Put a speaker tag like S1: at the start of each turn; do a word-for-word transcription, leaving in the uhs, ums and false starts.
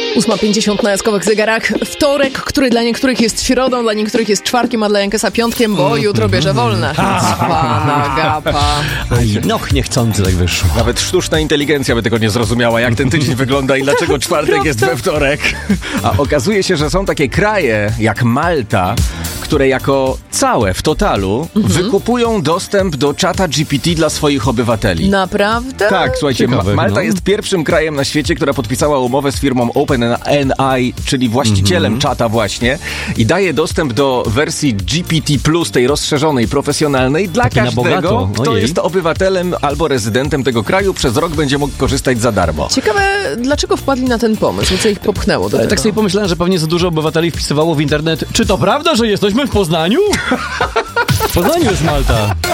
S1: ósma pięćdziesiąt na jaskowych zegarach. Wtorek, który dla niektórych jest środą, dla niektórych jest czwartkiem, a dla Jankesa piątkiem, bo jutro bierze wolne. Cwana gapa.
S2: No, niechcący tak wyszło.
S3: Nawet sztuczna inteligencja by tego nie zrozumiała, jak ten tydzień wygląda i dlaczego czwartek jest we wtorek. A okazuje się, że są takie kraje jak Malta, które jako całe w totalu mhm. wykupują dostęp do czata G P T dla swoich obywateli.
S1: Naprawdę?
S3: Tak, słuchajcie,
S2: Ciekawe,
S3: Malta
S2: no.
S3: jest pierwszym krajem na świecie, która podpisała umowę z firmą OpenAI, czyli właścicielem
S2: Mhm.
S3: czata właśnie, i daje dostęp do wersji G P T plus, tej rozszerzonej, profesjonalnej, dla
S2: Taki na
S3: każdego,
S2: bogato.
S3: kto
S2: Ojej.
S3: jest obywatelem albo rezydentem tego kraju, przez rok będzie mógł korzystać za darmo.
S1: Ciekawe, dlaczego wpadli na ten pomysł, co ich popchnęło do
S2: Ale
S1: tego.
S2: tak sobie pomyślałem, że pewnie za dużo obywateli wpisywało w internet, czy to prawda, że jesteśmy w Poznaniu? W Poznaniu jest Malta.